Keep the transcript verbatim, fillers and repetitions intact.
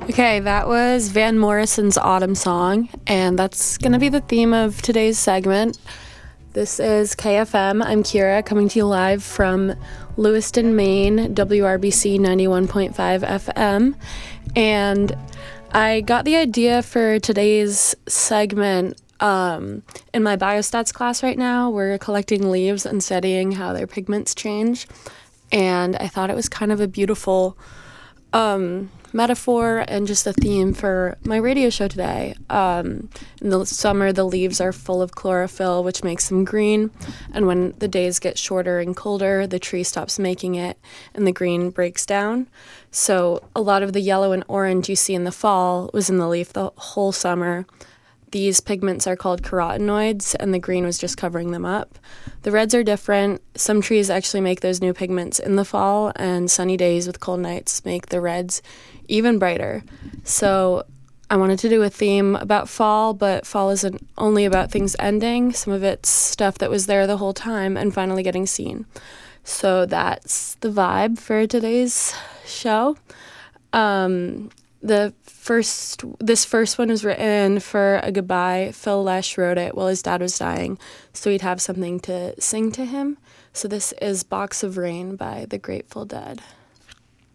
Okay, that was Van Morrison's Autumn Song, and that's going to be the theme of today's segment. This is K F M. I'm Kira, coming to you live from Lewiston, Maine, W R B C ninety-one point five F M. And I got the idea for today's segment um, in my biostats class right now. We're collecting leaves and studying how their pigments change. And I thought it was kind of a beautiful um, metaphor and just a theme for my radio show today. Um, in the summer, the leaves are full of chlorophyll, which makes them green. And when the days get shorter and colder, the tree stops making it and the green breaks down. So a lot of the yellow and orange you see in the fall was in the leaf the whole summer. These pigments are called carotenoids, and the green was just covering them up. The reds are different. Some trees actually make those new pigments in the fall, and sunny days with cold nights make the reds even brighter. So I wanted to do a theme about fall, but fall isn't only about things ending. Some of it's stuff that was there the whole time and finally getting seen. So that's the vibe for today's show. Um, the first, this first one was written for a goodbye. Phil Lesh wrote it while his dad was dying, so he'd have something to sing to him. So this is Box of Rain by the Grateful Dead.